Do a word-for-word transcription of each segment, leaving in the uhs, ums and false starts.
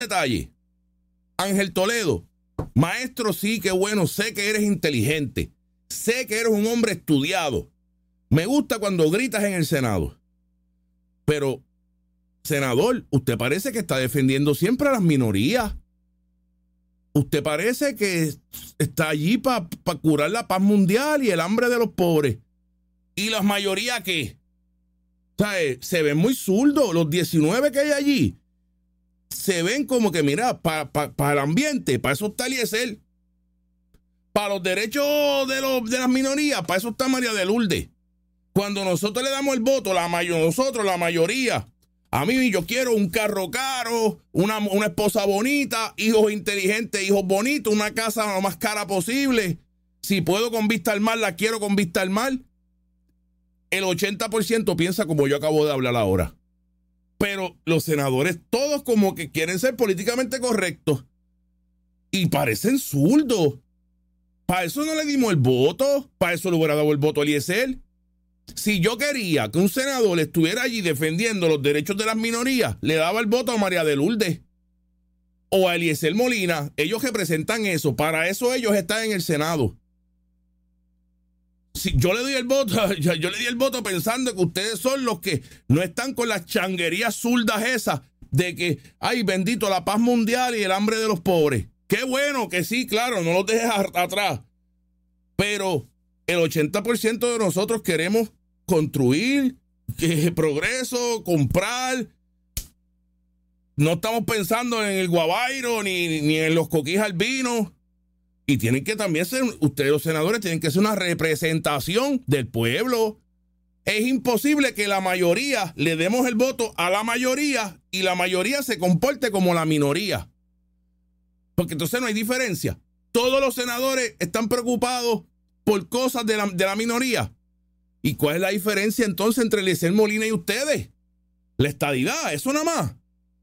detalle. Ángel Toledo, maestro, sí, qué bueno, sé que eres inteligente, sé que eres un hombre estudiado. Me gusta cuando gritas en el Senado. Pero, senador, usted parece que está defendiendo siempre a las minorías. Usted parece que está allí para pa curar la paz mundial y el hambre de los pobres. ¿Y las mayorías qué? O sea, eh, se ven muy zurdos. Los diecinueve que hay allí se ven como que, mira, para pa, pa el ambiente, para eso está Eliezer. Para los derechos de, los, de las minorías, para eso está María de Lourdes. Cuando nosotros le damos el voto, la mayor, nosotros, la mayoría, a mí yo quiero un carro caro, una, una esposa bonita, hijos inteligentes, hijos bonitos, una casa lo más cara posible. Si puedo con vista al mar, la quiero con vista al mar. El ochenta por ciento piensa como yo acabo de hablar ahora. Pero los senadores todos como que quieren ser políticamente correctos. Y parecen zurdos. Para eso no le dimos el voto. Para eso le hubiera dado el voto a Eliezer. Si yo quería que un senador estuviera allí defendiendo los derechos de las minorías, le daba el voto a María de Lourdes o a Eliezer Molina. Ellos representan eso. Para eso ellos están en el Senado. Si yo le doy el voto, yo, yo le di el voto pensando que ustedes son los que no están con las changuerías zurdas esas de que, ay, bendito, la paz mundial y el hambre de los pobres. Qué bueno que sí, claro, no los dejes a, atrás. Pero el ochenta por ciento de nosotros queremos construir, que, progreso, comprar. No estamos pensando en el guabairo ni, ni en los coquís albinos. Y tienen que también ser, ustedes los senadores tienen que ser una representación del pueblo. Es imposible que la mayoría le demos el voto a la mayoría y la mayoría se comporte como la minoría. Porque entonces no hay diferencia. Todos los senadores están preocupados por cosas de la, de la minoría. ¿Y cuál es la diferencia entonces entre Eliezer Molina y ustedes? La estadidad, eso nada más.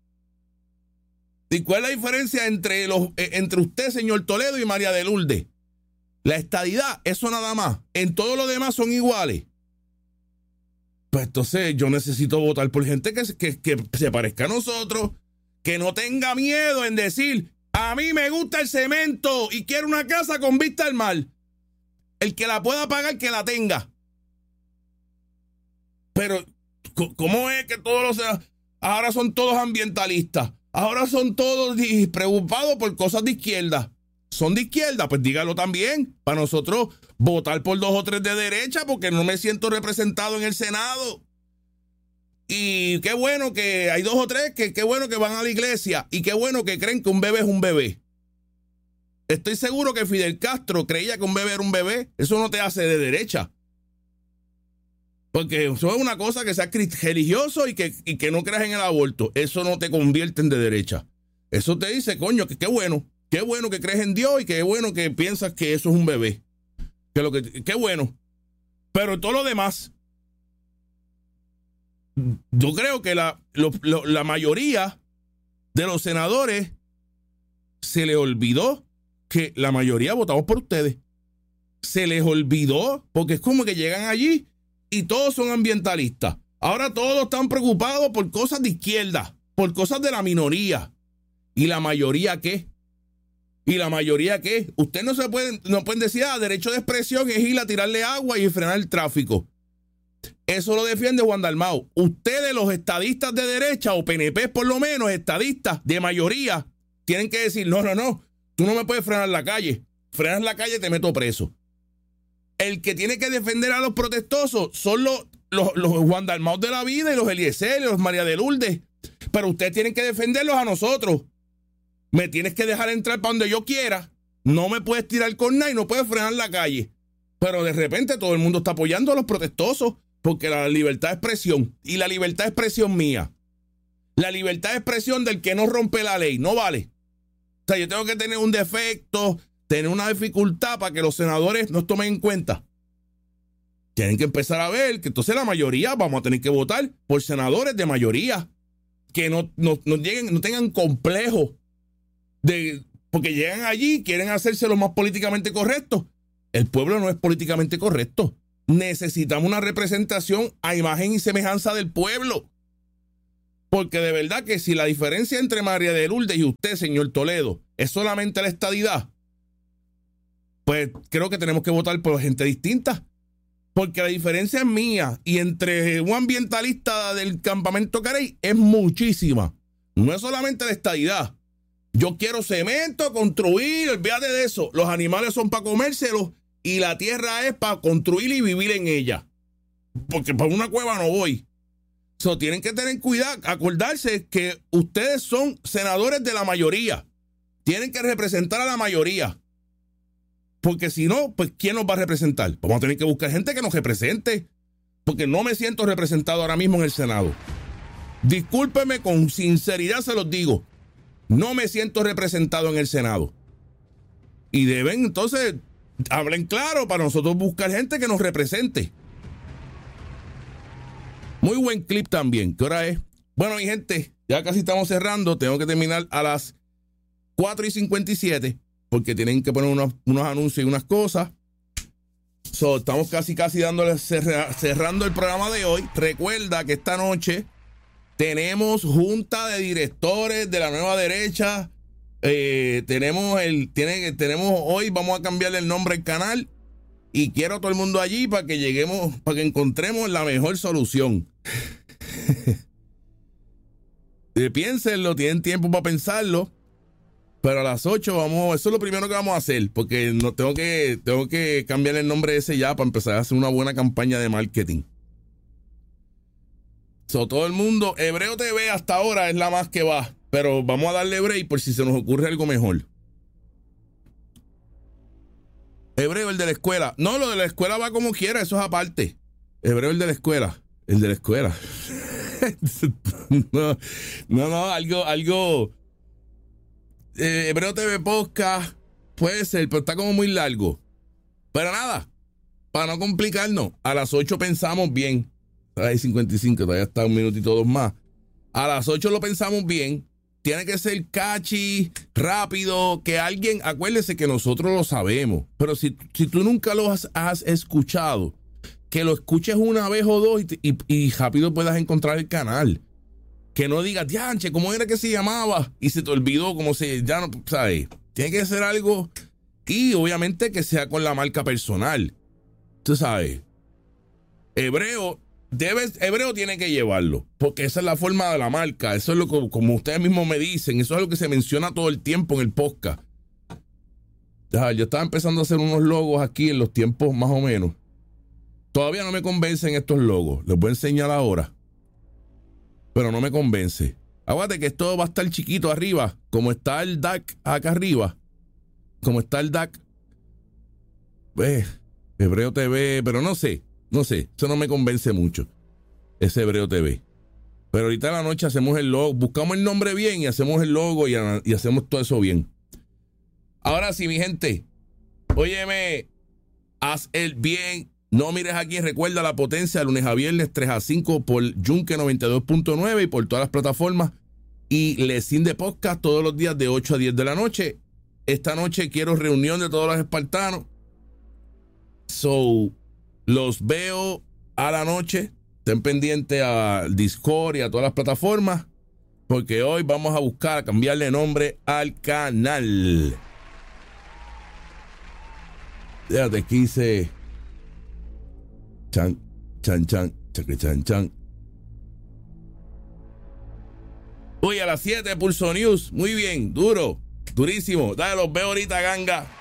¿Y cuál es la diferencia entre, los, eh, entre usted, señor Toledo, y María de Lourdes? La estadidad, eso nada más. En todo lo demás son iguales. Pues entonces yo necesito votar por gente que, que, que se parezca a nosotros, que no tenga miedo en decir, a mí me gusta el cemento y quiero una casa con vista al mar. El que la pueda pagar, que la tenga. Pero, ¿cómo es que todos los... ahora son todos ambientalistas? Ahora son todos preocupados por cosas de izquierda. ¿Son de izquierda? Pues dígalo también. Para nosotros votar por dos o tres de derecha porque no me siento representado en el Senado. Y qué bueno que hay dos o tres que qué bueno que van a la iglesia y qué bueno que creen que un bebé es un bebé. Estoy seguro que Fidel Castro creía que un bebé era un bebé. Eso no te hace de derecha. Porque eso es una cosa que seas religioso y que, y que no creas en el aborto. Eso no te convierte en de derecha. Eso te dice, coño, que qué bueno. Qué bueno que crees en Dios y qué bueno que piensas que eso es un bebé. Que lo que, qué bueno. Pero todo lo demás, yo creo que la, lo, lo, la mayoría de los senadores se les olvidó que la mayoría votamos por ustedes. Se les olvidó porque es como que llegan allí y todos son ambientalistas. Ahora todos están preocupados por cosas de izquierda, por cosas de la minoría. ¿Y la mayoría qué? ¿Y la mayoría qué? Usted no se pueden, no pueden decir, ah, derecho de expresión es ir a tirarle agua y frenar el tráfico. Eso lo defiende Juan Dalmau. Ustedes, los estadistas de derecha, o P N P por lo menos, estadistas de mayoría, tienen que decir, no, no, no, tú no me puedes frenar la calle. Frenas la calle, te meto preso. El que tiene que defender a los protestosos son los, los, los Juan Dalmau de la vida y los Eliezer y los María de Lourdes. Pero ustedes tienen que defenderlos a nosotros. Me tienes que dejar entrar para donde yo quiera. No me puedes tirar con nada y no puedes frenar la calle. Pero de repente todo el mundo está apoyando a los protestosos porque la libertad de expresión y la libertad de expresión mía. La libertad de expresión del que no rompe la ley. No vale. O sea, yo tengo que tener un defecto, tener una dificultad para que los senadores nos tomen en cuenta. Tienen que empezar a ver que entonces la mayoría vamos a tener que votar por senadores de mayoría. Que no, no, no, lleguen, no tengan complejo. De, porque llegan allí y quieren hacerse lo más políticamente correcto. El pueblo no es políticamente correcto. Necesitamos una representación a imagen y semejanza del pueblo. Porque de verdad que si la diferencia entre María de Lourdes y usted, señor Toledo, es solamente la estadidad, pues creo que tenemos que votar por gente distinta. Porque la diferencia es mía y entre un ambientalista del campamento Carey es muchísima. No es solamente la estadidad. Yo quiero cemento, construir, olvídate de eso. Los animales son para comérselos y la tierra es para construir y vivir en ella. Porque para una cueva no voy. So, tienen que tener cuidado, acordarse que ustedes son senadores de la mayoría. Tienen que representar a la mayoría. Porque si no, pues ¿quién nos va a representar? Vamos a tener que buscar gente que nos represente. Porque no me siento representado ahora mismo en el Senado. Discúlpeme, con sinceridad se los digo. No me siento representado en el Senado. Y deben, entonces, hablen claro para nosotros buscar gente que nos represente. Muy buen clip también. ¿Qué hora es? Bueno, mi gente, ya casi estamos cerrando. Tengo que terminar a las cuatro y cincuenta y siete porque tienen que poner unos, unos anuncios y unas cosas. So, estamos casi, casi dándole, cerra, cerrando el programa de hoy. Recuerda que esta noche tenemos junta de directores de la Nueva Derecha. Eh, tenemos el, tiene, tenemos hoy, vamos a cambiarle el nombre al canal. Y quiero a todo el mundo allí para que lleguemos, para que encontremos la mejor solución. Piénsenlo, tienen tiempo para pensarlo. Pero a las ocho vamos, eso es lo primero que vamos a hacer, porque no, tengo que, tengo que cambiar el nombre ese ya para empezar a hacer una buena campaña de marketing. So, todo el mundo, Hebreo T V hasta ahora es la más que va, pero vamos a darle break por si se nos ocurre algo mejor. Hebreo, el de la escuela. No, lo de la escuela va como quiera, eso es aparte. Hebreo, el de la escuela. El de la escuela. no, no, no, algo, algo. Eh, Hebreo T V Podcast puede ser, pero está como muy largo. Pero nada, para no complicarnos, a las ocho pensamos bien. Hay cincuenta y cinco, todavía está un minutito dos más. A las ocho lo pensamos bien. Tiene que ser catchy, rápido, que alguien, acuérdese que nosotros lo sabemos, pero si, si tú nunca lo has, has escuchado, que lo escuches una vez o dos y, y, y rápido puedas encontrar el canal. Que no digas, dianche, ¿cómo era que se llamaba? Y se te olvidó cómo se, ya no, ¿sabes? Tiene que ser algo, y obviamente que sea con la marca personal. Tú sabes, Hebreo. Debe, Hebreo tiene que llevarlo, porque esa es la forma de la marca, eso es lo que, como ustedes mismos me dicen, eso es lo que se menciona todo el tiempo en el podcast. Ya, yo estaba empezando a hacer unos logos aquí en los tiempos más o menos. Todavía no me convencen estos logos, les voy a enseñar ahora, pero no me convence. Aguante que esto va a estar chiquito arriba, como está el D A C acá arriba, como está el D A C. Eh, Hebreo T V, pero no sé. No sé, eso no me convence mucho, ese Hebreo T V. Pero ahorita en la noche hacemos el logo, buscamos el nombre bien y hacemos el logo y, y hacemos todo eso bien. Ahora sí, mi gente, óyeme, haz el bien, no mires aquí, recuerda La Potencia, lunes a viernes, tres a cinco por Yunque noventa y dos punto nueve y por todas las plataformas. Y Lecín de Podcast todos los días de ocho a diez de la noche. Esta noche quiero reunión de todos los espartanos. So... los veo a la noche. Estén pendientes al Discord y a todas las plataformas, porque hoy vamos a buscar cambiarle nombre al canal. Fíjate que hice chan, chan, chan, chaque, chan, chan. Hoy a las siete, Pulso News. Muy bien, duro, durísimo. Dale, los veo ahorita, ganga.